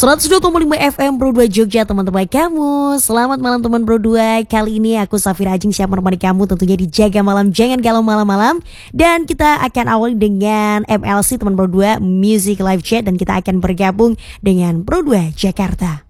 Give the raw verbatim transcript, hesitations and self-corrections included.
seratus dua koma lima F M Pro dua Jogja, teman-teman kamu. Selamat malam teman Pro dua. Kali ini aku Safira Ajeng siap menemani kamu tentunya di Jaga Malam Jangan Galau Malam-malam. Dan kita akan awali dengan M L C teman Pro dua Music Live Chat. Dan kita akan bergabung dengan Pro dua Jakarta.